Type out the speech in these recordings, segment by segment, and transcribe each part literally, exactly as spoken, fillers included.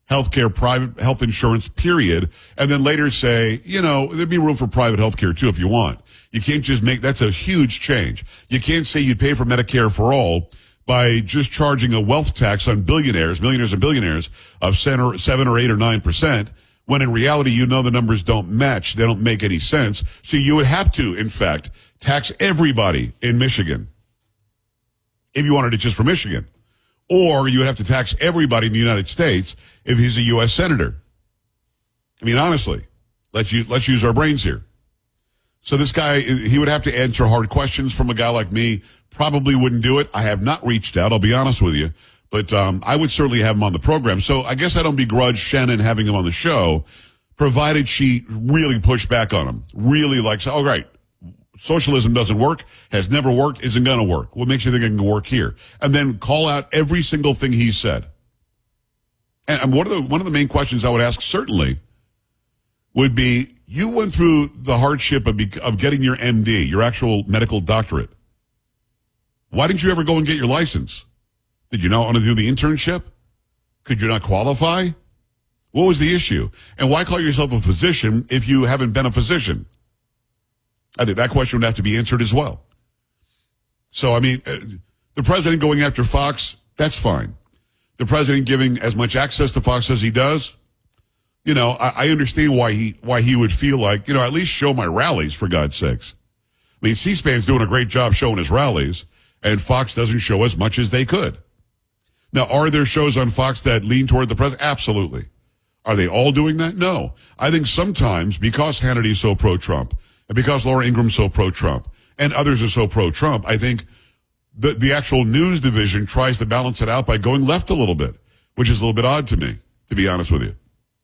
healthcare, private health insurance, period, and then later say, you know, there'd be room for private healthcare too if you want. You can't just make, that's a huge change. You can't say you pay for Medicare for all by just charging a wealth tax on billionaires, millionaires and billionaires of seven or eight or nine percent, when in reality, you know, the numbers don't match. They don't make any sense. So you would have to, in fact, tax everybody in Michigan if you wanted it just for Michigan. Or you would have to tax everybody in the United States if he's a U S senator. I mean, honestly, let's use, let's use our brains here. So this guy, he would have to answer hard questions from a guy like me. Probably wouldn't do it. I have not reached out, I'll be honest with you. But um, I would certainly have him on the program. So I guess I don't begrudge Shannon having him on the show, provided she really pushed back on him. Really like, oh, right, socialism doesn't work, has never worked, isn't going to work. What makes you think it can work here? And then call out every single thing he said. And one of the, one of the main questions I would ask, certainly, would be, you went through the hardship of, of getting your M D, your actual medical doctorate. Why didn't you ever go and get your license? Did you not want to do the internship? Could you not qualify? What was the issue? And why call yourself a physician if you haven't been a physician? I think that question would have to be answered as well. So, I mean, the president going after Fox, that's fine. The president giving as much access to Fox as he does, you know, I, I understand why he why he would feel like, you know, at least show my rallies, for God's sakes. I mean, C-SPAN's doing a great job showing his rallies, and Fox doesn't show as much as they could. Now, are there shows on Fox that lean toward the president? Absolutely. Are they all doing that? No. I think sometimes, because Hannity's so pro-Trump, and because Laura Ingram's so pro-Trump, and others are so pro-Trump, I think the, the actual news division tries to balance it out by going left a little bit, which is a little bit odd to me, to be honest with you.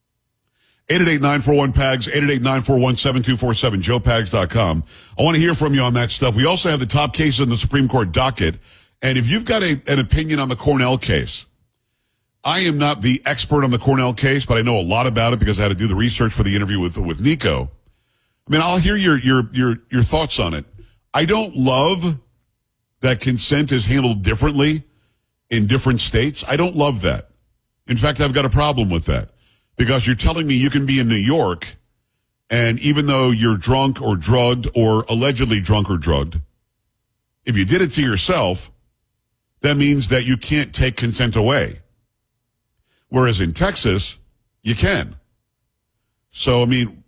eight eight eight, nine four one, P A G S, eight eight eight, nine four one, seven two four seven, joe pags dot com. I want to hear from you on that stuff. We also have the top cases in the Supreme Court docket. And if you've got a, an opinion on the Cornell case, I am not the expert on the Cornell case, but I know a lot about it because I had to do the research for the interview with, with Nico. I mean, I'll hear your, your, your, your thoughts on it. I don't love that consent is handled differently in different states. I don't love that. In fact, I've got a problem with that because you're telling me you can be in New York and even though you're drunk or drugged or allegedly drunk or drugged, if you did it to yourself, that means that you can't take consent away. Whereas in Texas, you can. So, I mean,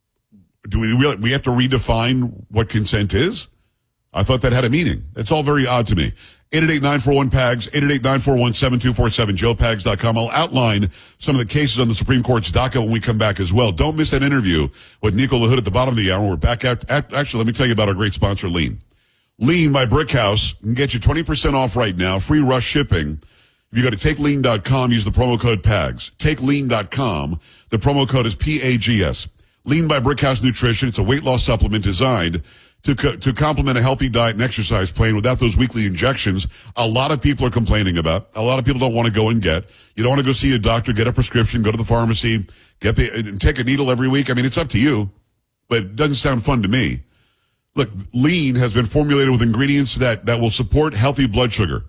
do we really, we have to redefine what consent is? I thought that had a meaning. It's all very odd to me. eight eight eight, nine four one, P A G S, eight eight eight, nine four one, seven two four seven, joe pags dot com. I'll outline some of the cases on the Supreme Court's docket when we come back as well. Don't miss that interview with Nico LaHood at the bottom of the hour. We're back at, at actually, let me tell you about our great sponsor, Lean. Lean by Brickhouse can get you twenty percent off right now, free rush shipping. If you go to take lean dot com, use the promo code P A G S. take lean dot com. The promo code is P A G S. Lean by Brickhouse Nutrition. It's a weight loss supplement designed to co- to complement a healthy diet and exercise plan without those weekly injections a lot of people are complaining about. A lot of people don't want to go and get. You don't want to go see a doctor, get a prescription, go to the pharmacy, get the, and take a needle every week. I mean, it's up to you, but it doesn't sound fun to me. Look, Lean has been formulated with ingredients that, that will support healthy blood sugar.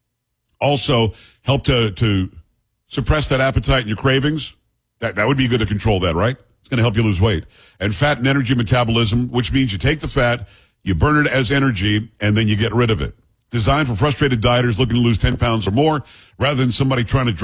Also, help to, to suppress that appetite and your cravings. That, that would be good to control that, right? It's going to help you lose weight. And fat and energy metabolism, which means you take the fat, you burn it as energy, and then you get rid of it. Designed for frustrated dieters looking to lose ten pounds or more, rather than somebody trying to drop